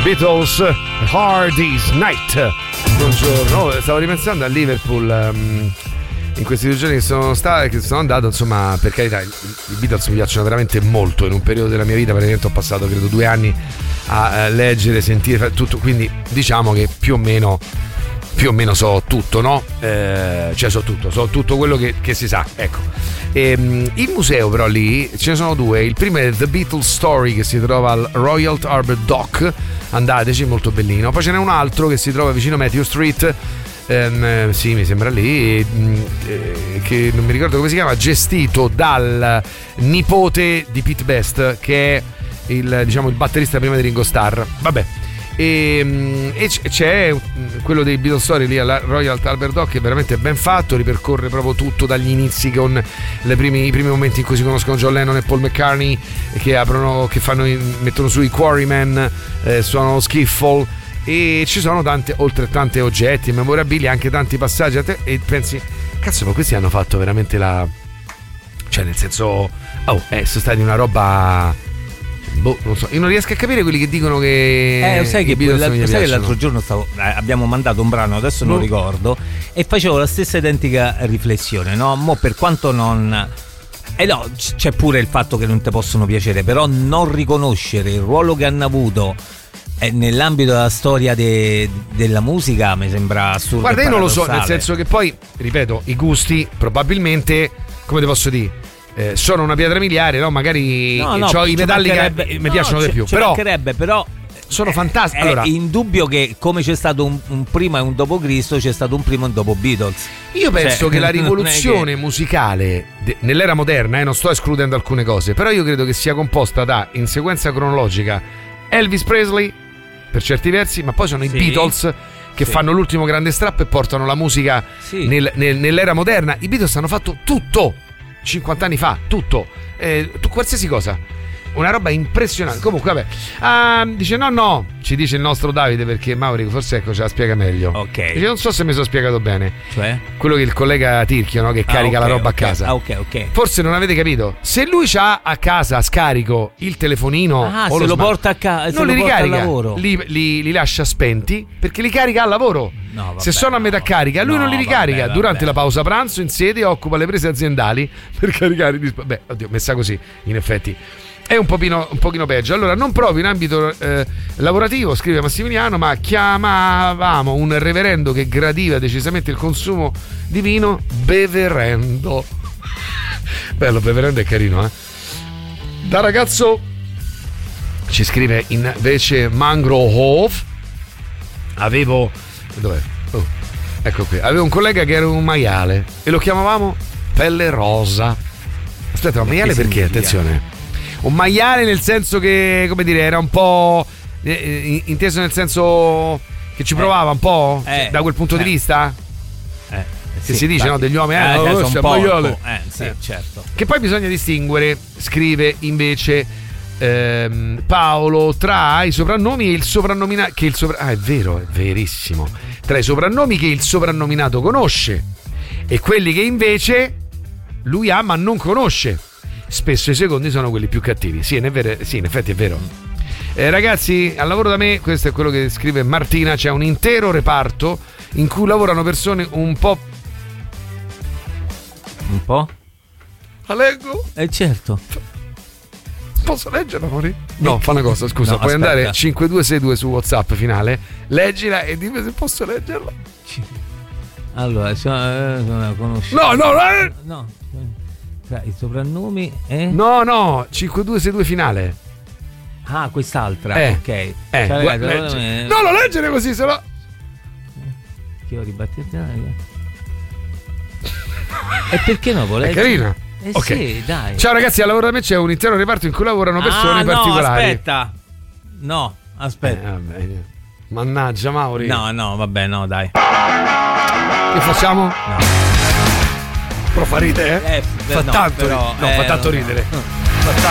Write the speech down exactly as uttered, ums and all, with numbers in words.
Beatles, Hard Day's Night. Buongiorno, stavo ripensando a Liverpool um, in questi due giorni che sono stato, che sono andato, insomma, per carità, i, i Beatles mi piacciono veramente molto. In un periodo della mia vita praticamente ho passato credo due anni a, a leggere, sentire tutto, quindi diciamo che più o meno più o meno so tutto, no? Eh, cioè so tutto, so tutto quello che, che si sa, ecco. E, um, il museo però lì ce ne sono due. Il primo è The Beatles Story, che si trova al Royal Albert Dock, andateci, molto bellino. Poi ce n'è un altro che si trova vicino a Matthew Street, ehm, sì, mi sembra lì, eh, che non mi ricordo come si chiama, gestito dal nipote di Pete Best, che è il, diciamo, il batterista prima di Ringo Starr. Vabbè. E, e c'è quello dei Beatles Story lì alla Royal Albert Dock, che è veramente ben fatto, ripercorre proprio tutto dagli inizi con le primi, i primi momenti in cui si conoscono John Lennon e Paul McCartney, che aprono, che fanno, mettono su i Quarrymen, eh, suonano Skiffle, e ci sono tante, oltre tanti oggetti memorabili, anche tanti passaggi, e pensi, cazzo, ma questi hanno fatto veramente la, cioè nel senso, oh, eh, sono stati una roba. Boh, non so, io non riesco a capire quelli che dicono che eh, sai che, sai che l'altro giorno stavo, eh, abbiamo mandato un brano, adesso non no. ricordo, e facevo la stessa identica riflessione, no? Mo per quanto non eh no, c'è pure il fatto che non ti possono piacere, però non riconoscere il ruolo che hanno avuto eh, nell'ambito della storia de, della musica mi sembra assurdo. Guarda, io non lo so, nel senso che poi, ripeto, i gusti probabilmente, come ti posso dire, Eh, sono una pietra miliare, no? Magari no, no, i metalli che mi no, piacciono di più, però, però sono fantastici. È allora, indubbio che come c'è stato un, un prima e un dopo Cristo, c'è stato un prima e un dopo Beatles. Io penso cioè, che la rivoluzione che... musicale de, nell'era moderna, eh, non sto escludendo alcune cose, però io credo che sia composta da, in sequenza cronologica, Elvis Presley per certi versi, ma poi sono sì. i Beatles che sì. fanno l'ultimo grande strappo e portano la musica sì. nel, nel, nell'era moderna. I Beatles hanno fatto tutto cinquanta anni fa, tutto, eh, tu, qualsiasi cosa, una roba impressionante. Comunque vabbè, ah, dice no no, ci dice il nostro Davide, perché Mauri forse ecco ce la spiega meglio. Ok. Dice, non so se mi sono spiegato bene. Cioè? Quello che il collega Tirchio, no, che ah, carica okay, la roba okay. a casa. Ah, ok, ok. Forse non avete capito. Se lui c'ha a casa a scarico il telefonino, ah, o se lo, lo porta a casa, non li ricarica, al lavoro. Li, li, li lascia spenti perché li carica al lavoro. No, vabbè, se sono a metà no, carica, lui no, non li ricarica. vabbè, durante vabbè. la pausa pranzo in sede occupa le prese aziendali per caricare i disp- beh, oddio, messa così, in effetti è un pochino, un pochino peggio. Allora, non proprio in ambito eh, lavorativo, scrive Massimiliano, ma chiamavamo un reverendo che gradiva decisamente il consumo di vino beverendo. Bello, beverendo è carino, eh. Da ragazzo, ci scrive invece Mangrove, avevo dov'è? Oh, ecco qui, avevo un collega che era un maiale e lo chiamavamo pelle rosa. Aspetta, ma maiale perché? Attenzione, un maiale nel senso che, come dire, era un po' eh, inteso nel senso che ci provava un po', eh, cioè, da quel punto eh, di vista eh, che sì, si dice, no, degli uomini, eh, eh, eh, oh, un po', maiale. Eh, sì, eh. certo. Che poi bisogna distinguere, scrive invece ehm, Paolo, tra i soprannomi e il soprannominato, che il sopra- ah, è vero, è verissimo, tra i soprannomi che il soprannominato conosce e quelli che invece lui ha ma non conosce. Spesso i secondi sono quelli più cattivi. Sì, in, vero, sì, in effetti è vero. Eh, ragazzi, al lavoro da me, questo è quello che scrive Martina, c'è un intero reparto in cui lavorano persone un po'. Un po'? La leggo? Eh certo. Posso leggerla, amore? No, fa una cosa, scusa, no, puoi aspetta. andare cinque due sei due su WhatsApp finale, leggila e dimmi se posso leggerla. Allora, se non la conosci. No, no, no. No. Tra i soprannomi e... No, no, cinque due sei due finale. Ah, quest'altra, eh, ok. Eh, cioè, gua- ragazzi, legge. me... No, lo leggere così, se no. Che ho ribattezzato. E perché no? Vuole È carina. Eh Ok. sì, dai. Ciao ragazzi, al lavoro da me c'è un intero reparto in cui lavorano persone ah, particolari. No, aspetta. No, aspetta. Eh, vabbè. Mannaggia, Mauri. No, no, vabbè, no, dai. Che facciamo? No. Però fa ridere, eh? eh fa no, tanto però, ridere. No, eh, fa tanto no. ridere.